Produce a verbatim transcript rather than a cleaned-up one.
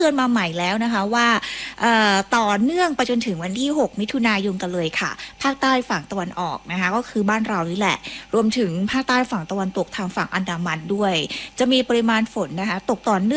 เตือนมาใหม่แล้วนะคะว่าต่อเนื่องไปจนถึงวันที่หกมิถุนายนกันเลยค่ะภาคใต้ฝั่งตะวันออกนะคะก็คือบ้านเรานี่แหละรวมถึงภาคใต้ฝั่งตะวันตกทางฝั่งอันดามันด้วยจะมีปริมาณฝนนะคะตกต่อเนื่อง